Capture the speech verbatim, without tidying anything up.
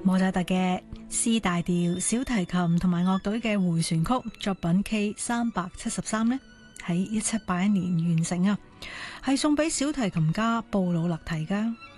莫扎特嘅 C 大調小提琴同埋樂隊嘅回旋曲作品 K 三百七十三呢，喺一七八一年完成啊，係送俾小提琴家布魯勒提噶。